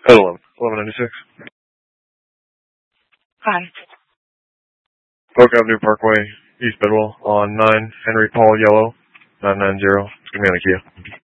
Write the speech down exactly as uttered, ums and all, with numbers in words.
At eleven. eleven ninety-six. Hi. Oak Avenue Parkway, East Bidwell, on nine Henry Paul Yellow, nine nine zero. It's going to be on a Kia.